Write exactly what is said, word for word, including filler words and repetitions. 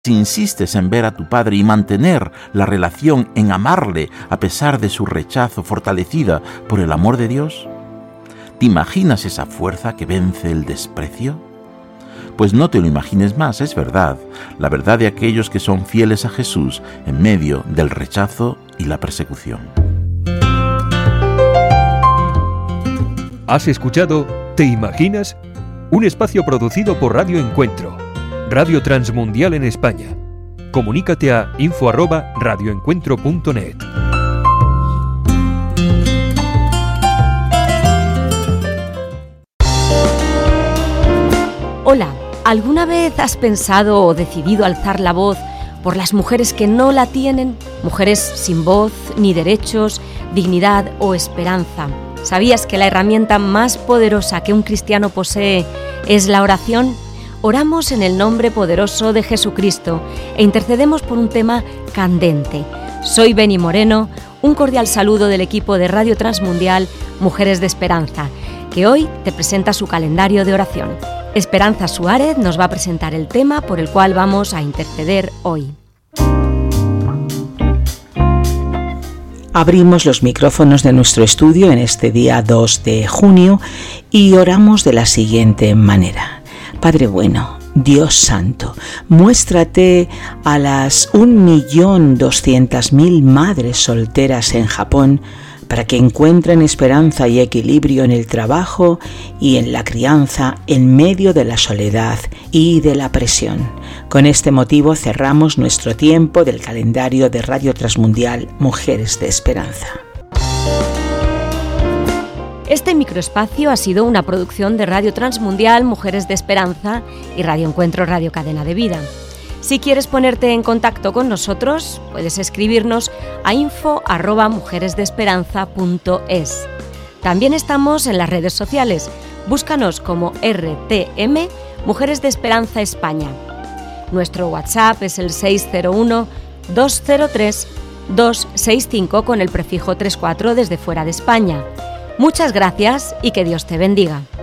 Si insistes en ver a tu padre y mantener la relación, en amarle a pesar de su rechazo, fortalecida por el amor de Dios, ¿te imaginas esa fuerza que vence el desprecio? Pues no te lo imagines más, es verdad, la verdad de aquellos que son fieles a Jesús en medio del rechazo y la persecución. ¿Has escuchado ¿Te imaginas? Un espacio producido por Radio Encuentro, Radio Transmundial en España. Comunícate a info arroba radioencuentro punto net. Hola, ¿alguna vez has pensado o decidido alzar la voz por las mujeres que no la tienen? Mujeres sin voz, ni derechos, dignidad o esperanza. ¿Sabías que la herramienta más poderosa que un cristiano posee es la oración? Oramos en el nombre poderoso de Jesucristo e intercedemos por un tema candente. Soy Beni Moreno, un cordial saludo del equipo de Radio Transmundial Mujeres de Esperanza, que hoy te presenta su calendario de oración. Esperanza Suárez nos va a presentar el tema por el cual vamos a interceder hoy. Abrimos los micrófonos de nuestro estudio en este día dos de junio y oramos de la siguiente manera. Padre bueno, Dios santo, muéstrate a las un millón doscientas mil madres solteras en Japón para que encuentren esperanza y equilibrio en el trabajo y en la crianza en medio de la soledad y de la presión. Con este motivo cerramos nuestro tiempo del calendario de Radio Transmundial Mujeres de Esperanza. Este microespacio ha sido una producción de Radio Transmundial Mujeres de Esperanza y Radio Encuentro Radio Cadena de Vida. Si quieres ponerte en contacto con nosotros, puedes escribirnos a info arroba mujeresdeesperanza punto es. También estamos en las redes sociales. Búscanos como R T M Mujeres de Esperanza España. Nuestro WhatsApp es el seis cero uno, dos cero tres, dos seis cinco con el prefijo treinta y cuatro desde fuera de España. Muchas gracias y que Dios te bendiga.